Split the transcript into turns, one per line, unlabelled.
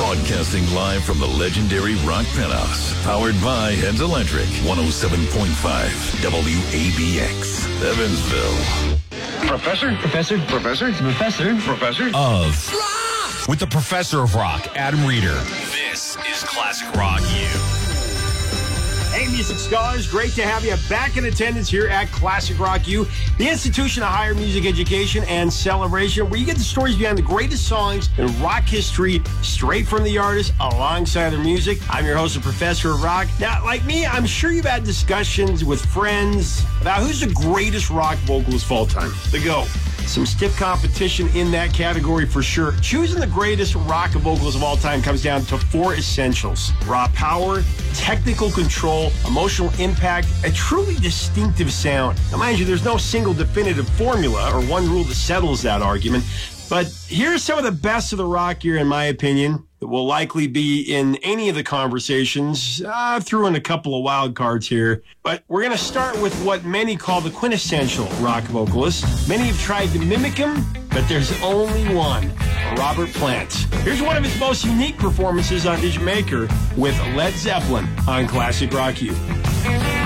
Broadcasting live from the legendary Rock Penthouse. Powered by Heads Electric. 107.5 WABX. Evansville.
Professor
of rock with the Professor of Rock, Adam Reeder. This is Classic Rock U.
Hey, music scholars, great to have you back in attendance here at Classic Rock U, the institution of higher music education and celebration, where you get the stories behind the greatest songs in rock history, straight from the artist, alongside their music. I'm your host, the Professor of Rock. Now, like me, I'm sure you've had discussions with friends about who's the greatest rock vocalist of all time. The GOAT. Some stiff competition in that category for sure. Choosing the greatest rock vocals of all time comes down to four essentials: raw power, technical control, emotional impact, a truly distinctive sound. Now, mind you, there's no single definitive formula or one rule that settles that argument. But here's some of the best of the rock year, in my opinion, that will likely be in any of the conversations. I've threw in a couple of wild cards here, but we're going to start with what many call the quintessential rock vocalist. Many have tried to mimic him, but there's only one, Robert Plant. Here's one of his most unique performances on Digit Maker with Led Zeppelin on Classic Rock U.